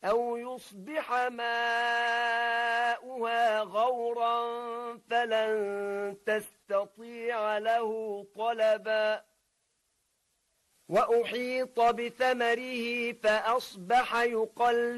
أو يصبح ماؤها غورا فلن تستطيع له طلبا وأحيط بثمره فأصبح يقلب